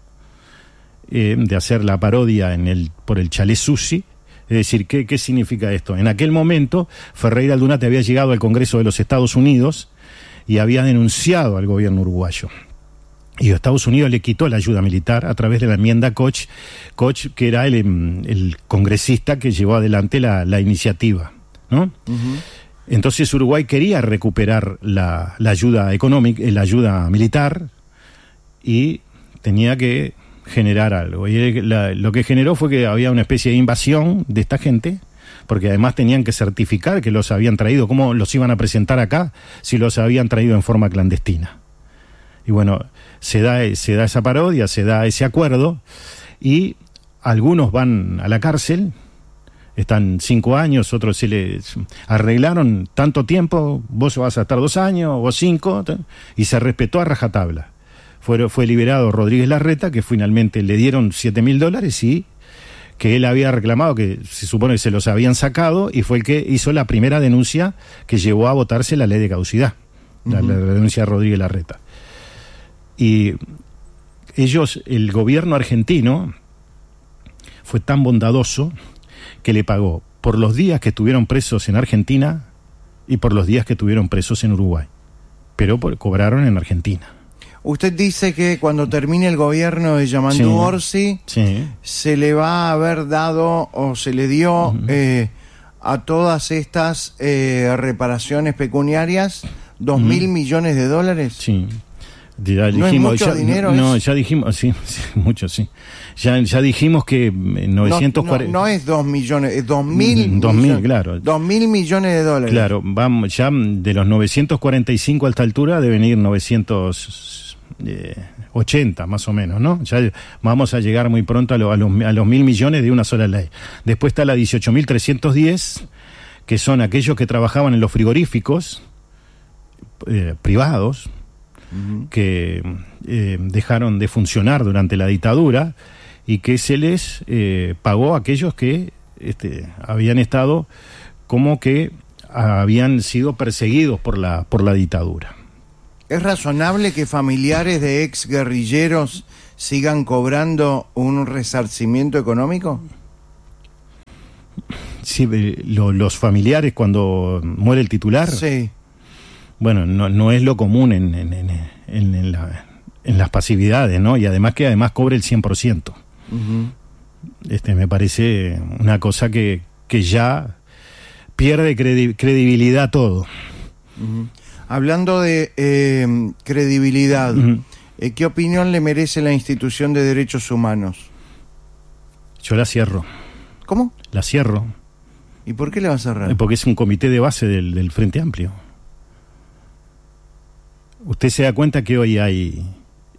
de hacer la parodia por el Chalet Sushi. Es decir, ¿qué significa esto? En aquel momento, Ferreira Aldunate había llegado al Congreso de los Estados Unidos y había denunciado al gobierno uruguayo. Y Estados Unidos le quitó la ayuda militar a través de la enmienda Koch, que era el congresista que llevó adelante la iniciativa, ¿no? Entonces Uruguay quería recuperar la ayuda económica, la ayuda militar, y tenía que generar algo. Y lo que generó fue que había una especie de invasión de esta gente, porque además tenían que certificar que los habían traído. ¿Cómo los iban a presentar acá si los habían traído en forma clandestina? Y bueno, se da esa parodia, se da ese acuerdo, y algunos van a la cárcel, están 5 años, otros se les arreglaron tanto tiempo, vos vas a estar 2 años o 5, y se respetó a rajatabla. Fue liberado Rodríguez Larreta, que finalmente le dieron $7.000 y que él había reclamado, que se supone que se los habían sacado, y fue el que hizo la primera denuncia que llevó a votarse la ley de caducidad, la denuncia de Rodríguez Larreta. Y el gobierno argentino fue tan bondadoso que le pagó por los días que estuvieron presos en Argentina y por los días que estuvieron presos en Uruguay, pero cobraron en Argentina. Usted dice que cuando termine el gobierno de Yamandú Orsi, se le va a haber dado o se le dio a todas estas reparaciones pecuniarias $2.000 millones de dólares. Sí. Ya dijimos, ¿no es mucho dinero? Ya dijimos, sí, mucho, sí. Ya dijimos que 940... No es 2 millones, es 2.000 2.000, claro. 2.000 millones de dólares. Claro, vamos, ya de los 945 a esta altura deben ir 980 más o menos, ¿no? Ya vamos a llegar muy pronto a los 1.000 millones de una sola ley. Después está la 18.310, que son aquellos que trabajaban en los frigoríficos privados, que dejaron de funcionar durante la dictadura y que se les pagó a aquellos que habían estado como que habían sido perseguidos por la dictadura. ¿Es razonable que familiares de ex guerrilleros sigan cobrando un resarcimiento económico? Sí, los familiares cuando muere el titular. Sí. Bueno, no es lo común en las pasividades, ¿no? Y además cobre el 100%. Me parece una cosa que ya pierde credibilidad todo. Hablando de credibilidad, ¿qué opinión le merece la institución de derechos humanos? Yo la cierro. ¿Cómo? La cierro. ¿Y por qué la va a cerrar? Porque es un comité de base del Frente Amplio. Usted se da cuenta que hoy hay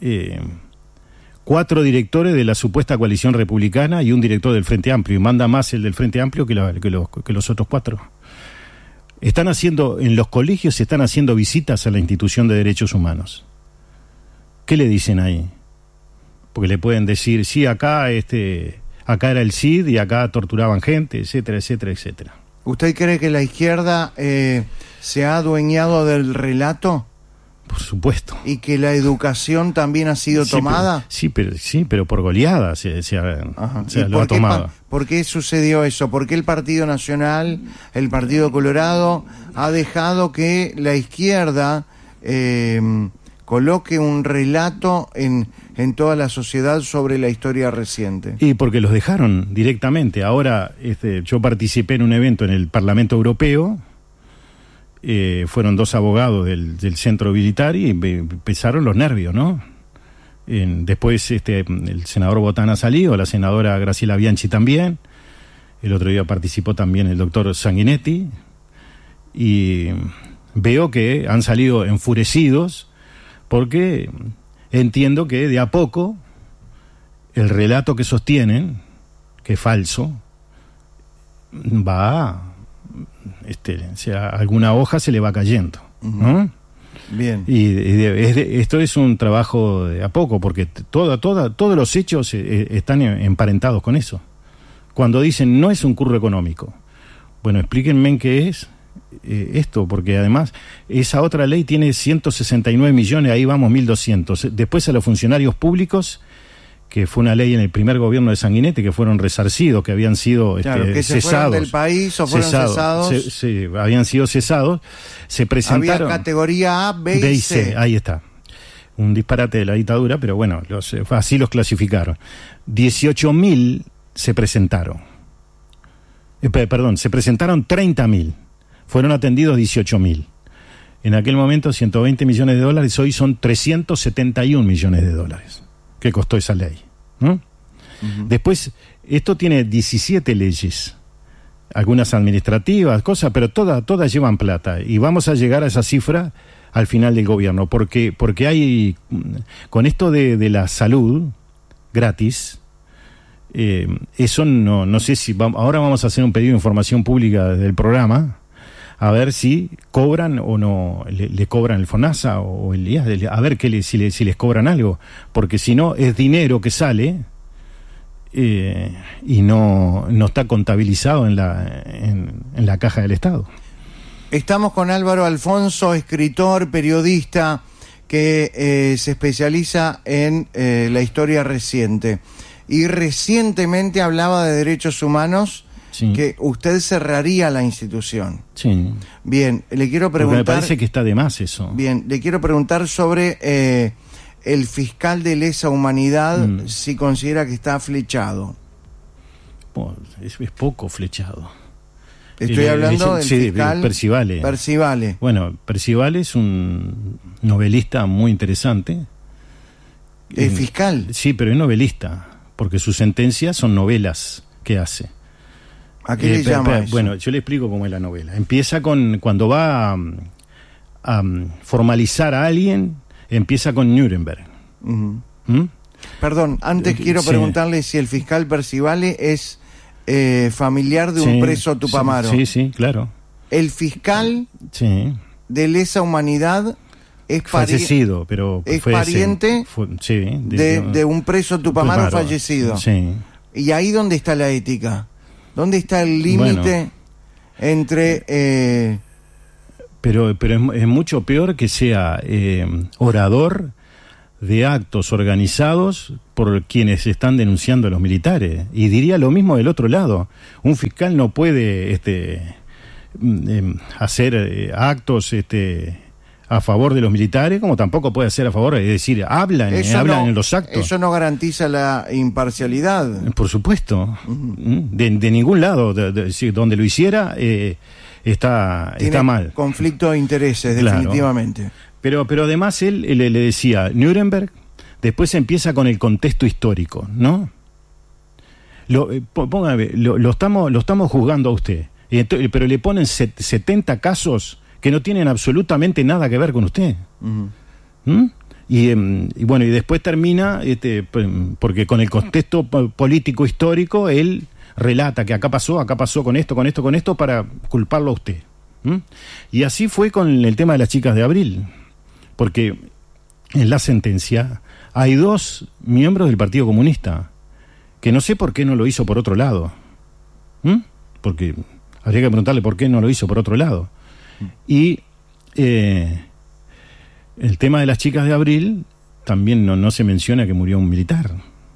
4 directores de la supuesta coalición republicana y un director del Frente Amplio, y manda más el del Frente Amplio que los otros 4. En los colegios se están haciendo visitas a la institución de derechos humanos. ¿Qué le dicen ahí? Porque le pueden decir, sí, acá era el CID y acá torturaban gente, etcétera, etcétera, etcétera. ¿Usted cree que la izquierda se ha adueñado del relato? Por supuesto. ¿Y que la educación también ha sido tomada? Pero por goleada se lo ha tomado. ¿Por qué sucedió eso? ¿Por qué el Partido Nacional, el Partido Colorado, ha dejado que la izquierda coloque un relato en toda la sociedad sobre la historia reciente? Y porque los dejaron directamente. Ahora yo participé en un evento en el Parlamento Europeo. Fueron 2 abogados del centro militar y empezaron los nervios, ¿no? Después el senador Botana ha salido, la senadora Graciela Bianchi también. El otro día participó también el doctor Sanguinetti. Y veo que han salido enfurecidos porque entiendo que de a poco el relato que sostienen, que es falso, alguna hoja se le va cayendo, ¿no? Bien. Y esto es un trabajo de a poco, porque todos los hechos están emparentados con eso. Cuando dicen no es un curro económico, bueno, explíquenme en qué es esto, porque además esa otra ley tiene 169 millones, ahí vamos 1.200. Después a los funcionarios públicos, que fue una ley en el primer gobierno de Sanguinetti, que fueron resarcidos, que habían sido que se cesados. Fueron del país o fueron cesados. Sí, habían sido cesados. Se presentaron. Había categoría A, B y C. Ahí está. Un disparate de la dictadura, pero bueno, así los clasificaron. 18.000 se presentaron. Se presentaron 30.000. Fueron atendidos 18.000. En aquel momento, 120 millones de dólares, hoy son 371 millones de dólares. Que costó esa ley, ¿no? Después, esto tiene 17 leyes, algunas administrativas, cosas, pero todas llevan plata, y vamos a llegar a esa cifra al final del gobierno, porque hay, con esto de la salud gratis, eso no sé si, ahora vamos a hacer un pedido de información pública del programa, a ver si cobran o no, le cobran el FONASA o el IAS, a ver si les cobran algo, porque si no es dinero que sale y no está contabilizado en la caja del Estado. Estamos con Álvaro Alfonso, escritor, periodista, que se especializa en la historia reciente, y recientemente hablaba de derechos humanos. Sí. Que usted cerraría la institución. Sí. Bien, le quiero preguntar... Porque me parece que está de más eso. Bien, le quiero preguntar sobre el fiscal de lesa humanidad, si considera que está flechado. Es poco flechado. Estoy hablando del fiscal Percivale. Percivale. Bueno, Percivale es un novelista muy interesante. ¿Es fiscal? Sí, pero es novelista, porque sus sentencias son novelas que hace. ¿A qué le llama eso? Bueno, yo le explico cómo es la novela. Empieza cuando va a formalizar a alguien, empieza con Nuremberg. Perdón, antes quiero preguntarle si el fiscal Percivale es familiar de un preso tupamaro. Sí, claro. El fiscal de lesa humanidad es fallecido, pero es pariente de un preso tupamaro fallecido. Sí. ¿Y ahí dónde está la ética? ¿Dónde está el límite entre...? Pero es mucho peor que sea orador de actos organizados por quienes están denunciando a los militares. Y diría lo mismo del otro lado. Un fiscal no puede hacer actos a favor de los militares, como tampoco puede hacer a favor, es decir, hablan en los actos. Eso no garantiza la imparcialidad. Por supuesto. De ningún lado, donde lo hiciera, está mal. Conflicto de intereses, claro. Definitivamente. Pero además él le decía, Nuremberg, después empieza con el contexto histórico, ¿no? Lo estamos juzgando a usted, pero le ponen 70 casos que no tienen absolutamente nada que ver con usted. Y bueno, y después termina, porque con el contexto político histórico, él relata que acá pasó con esto, para culparlo a usted. Y así fue con el tema de las chicas de Abril, porque en la sentencia hay 2 miembros del Partido Comunista, que no sé por qué no lo hizo por otro lado. Porque habría que preguntarle por qué no lo hizo por otro lado. Y el tema de las chicas de Abril también no se menciona que murió un militar.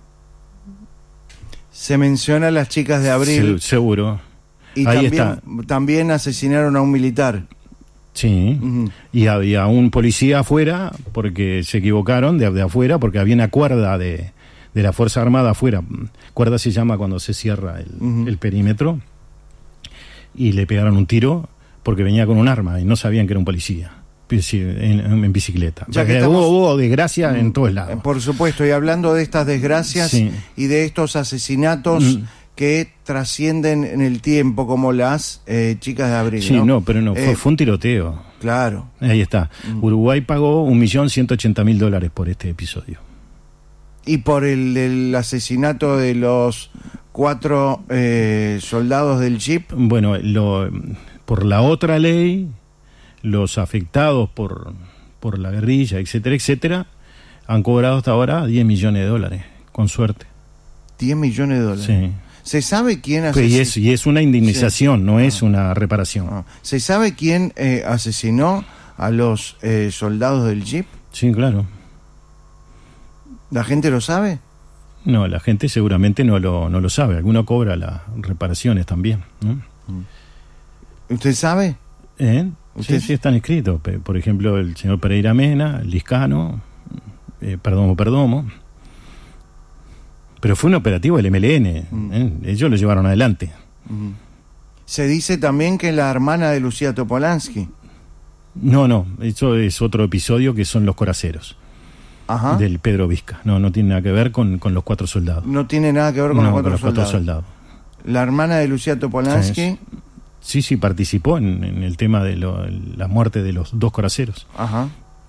Se menciona las chicas de Abril. Seguro. Y ahí también asesinaron a un militar. Sí. Y había un policía afuera porque se equivocaron de afuera, porque había una cuerda de la Fuerza Armada afuera. Cuerda se llama cuando se cierra el perímetro. Y le pegaron un tiro porque venía con un arma y no sabían que era un policía en bicicleta. Ya que hubo desgracia en todos lados. Por supuesto, y hablando de estas desgracias y de estos asesinatos que trascienden en el tiempo, como las chicas de Abril. Sí, pero fue un tiroteo. Claro. Ahí está. Uruguay pagó $1.180.000 por este episodio. Y por el asesinato de los 4 soldados del Jeep. Bueno, por la otra ley, los afectados por la guerrilla, etcétera, han cobrado hasta ahora $10 millones, con suerte. $10 millones. Sí. ¿Se sabe quién asesinó? Y es una indemnización, no es una reparación. ¿Se sabe quién asesinó a los soldados del Jeep? Sí, claro. ¿La gente lo sabe? No, la gente seguramente no lo sabe. Alguno cobra las reparaciones también, ¿no? ¿Usted sabe? Sí, están escritos. Por ejemplo, el señor Pereira Mena, Liscano, Perdomo. Pero fue un operativo del MLN. Ellos lo llevaron adelante. Se dice también que la hermana de Lucía Topolansky. No, eso es otro episodio que son los coraceros. Ajá. Del Pedro Vizca. No tiene nada que ver con los 4 soldados. No tiene nada que ver con los 4 soldados. La hermana de Lucía Topolansky. Sí, participó en el tema de la muerte de los 2 coraceros. Ajá.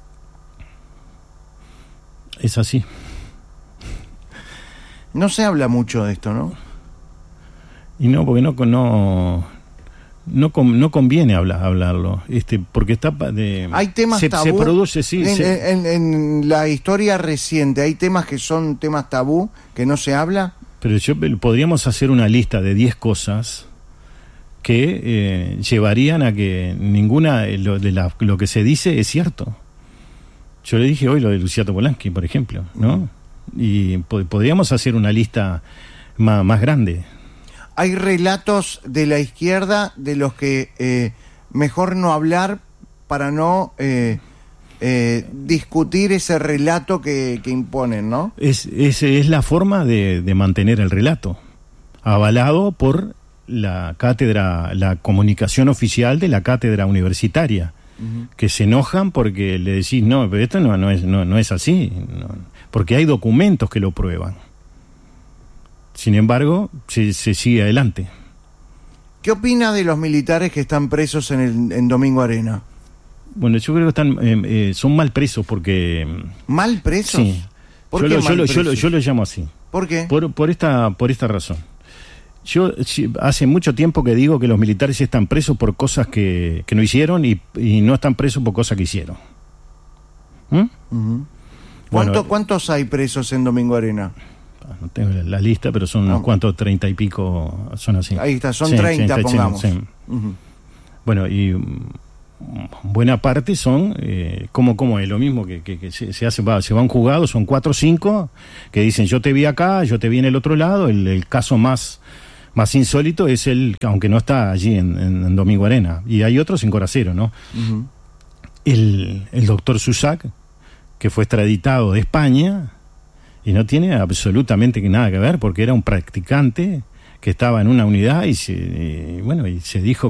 Es así. No se habla mucho de esto, ¿no? Y no, porque no conviene hablarlo, porque está hay temas tabú. Se produce, en la historia reciente hay temas que son temas tabú que no se habla. Pero podríamos hacer una lista de 10 cosas que llevarían a que ninguna lo que se dice es cierto. Yo le dije hoy lo de Lucía Topolansky, por ejemplo, ¿no? Y podríamos hacer una lista más grande. Hay relatos de la izquierda de los que mejor no hablar para no discutir ese relato que imponen, ¿no? Es la forma de mantener el relato, avalado por la cátedra, la comunicación oficial de la cátedra universitaria, que se enojan porque le decís, no, pero esto no es así, porque hay documentos que lo prueban. Sin embargo, se sigue adelante. ¿Qué opina de los militares que están presos en Domingo Arena? Bueno, yo creo que son mal presos porque... ¿Mal presos? Sí. ¿Por qué mal presos? Yo lo llamo así. ¿Por qué? Por esta razón. Yo hace mucho tiempo que digo que los militares están presos por cosas que no hicieron y no están presos por cosas que hicieron. ¿Cuántos hay presos en Domingo Arena? No tengo la lista, pero son unos cuantos, 30 y pico, son así. Ahí está, son 30, pongamos. Bueno, y buena parte son como es lo mismo que se hace, se van jugados, son 4 o 5 que dicen yo te vi acá, yo te vi en el otro lado. El caso más insólito es aunque no está allí en Domingo Arena, y hay otros en Coracero, ¿no? El doctor Susac, que fue extraditado de España y no tiene absolutamente nada que ver, porque era un practicante que estaba en una unidad y se dijo